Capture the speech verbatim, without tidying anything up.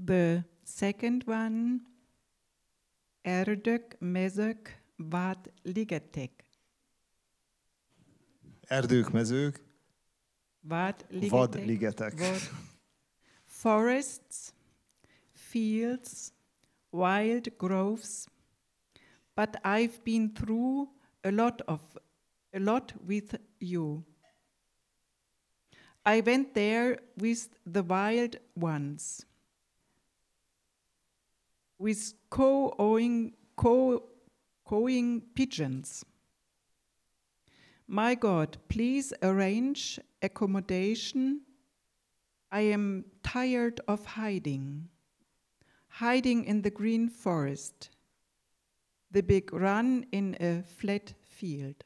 The second one, erdök, mezők, vad ligetek. Erdők, mezők, Vad ligetek. vad ligetek. Vad. Forests, fields, wild groves. But I've been through a lot of, a lot with you. I went there with the wild ones, with cawing, caw, cawing pigeons. My God, please arrange accommodation. I am tired of hiding, hiding in the green forest, the big run in a flat field.